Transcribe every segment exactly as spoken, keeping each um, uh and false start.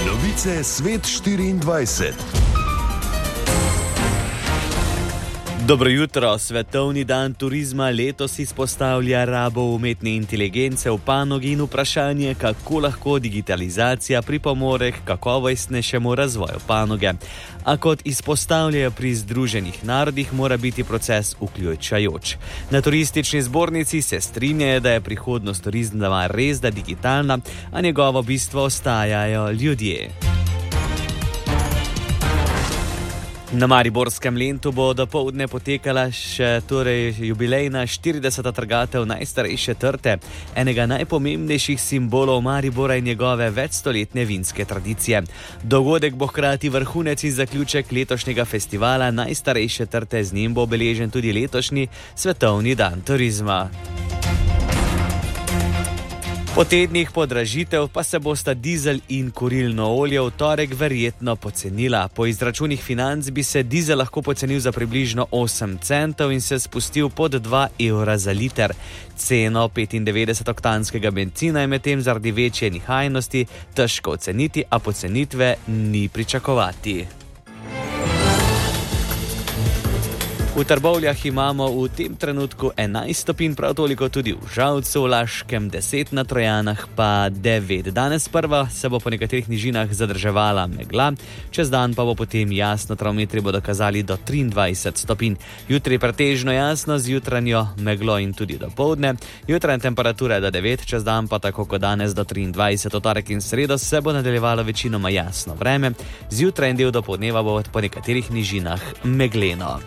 Novice Svet štiriindvajset. Dobro jutro. Svetovni dan turizma letos izpostavlja rabo umetne inteligence v panogi in vprašanje, kako lahko digitalizacija pripomore k kakovostnejšemu razvoju panoge. A kot izpostavljajo pri Združenih narodih, mora biti proces vključujoč. Na turistični zbornici se strinjajo, da je prihodnost turizma res da digitalna, a njegovo bistvo ostajajo ljudje. Na mariborskem Lentu bo dopoldne potekala še torej jubilejna štirideseta trgatev najstarejše trte, enega najpomembnejših simbolov Maribora in njegove večstoletne vinske tradicije. Dogodek bo hkrati vrhunec in zaključek letošnjega festivala najstarejše trte, z njim bo obeležen tudi letošnji Svetovni dan turizma. Po tednih podražitev pa se bosta dizel in kurilno olje v torek verjetno pocenila. Po izračunih Financ bi se dizel lahko pocenil za približno osem centov in se spustil pod dva evra za liter. Ceno petindevetdesetoktanskega bencina je medtem zaradi večje nihajnosti težko oceniti, a pocenitve ni pričakovati. V Trbovljah imamo v tem trenutku enajst stopinj, prav toliko tudi v Žalcu, v Laškem deset, na Trojanah pa devet. Danes prva se bo po nekaterih nižinah zadrževala megla, čez dan pa bo potem jasno, termometri bodo kazali do triindvajset stopinj. Jutri pretežno jasno z jutranjo meglo in tudi dopoldne. Jutranja temperatura je do devet, čez dan pa tako kot danes do triindvajset. V torek in sredo se bo nadaljevalo večinoma jasno vreme, zjutraj in del dopoldneva bo po nekaterih nižinah megleno.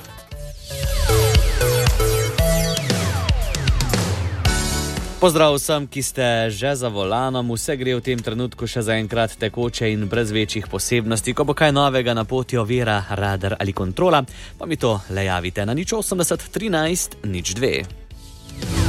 Pozdrav vsem, ki ste že za volanom. Vse gre v tem trenutku še zaenkrat tekoče in brez večjih posebnosti. Ko bo kaj novega na poti, ovira, radar ali kontrola, pa mi to le javite na nič osemdeset trinajst nič dve.